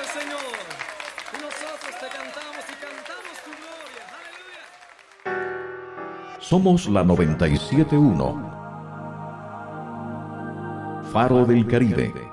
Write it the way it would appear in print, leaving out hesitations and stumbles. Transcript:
el Señor. Y nosotros te cantamos y cantamos tu gloria. Aleluya. Somos la 97.1. Faro del Caribe.